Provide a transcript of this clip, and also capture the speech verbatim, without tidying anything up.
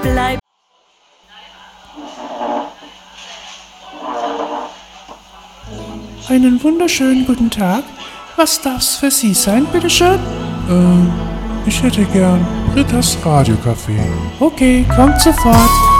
bleib. Einen wunderschönen guten Tag. Was darf's für Sie sein, bitteschön? Ähm, ich hätte gern Britta's Radiocafé. Okay, kommt sofort.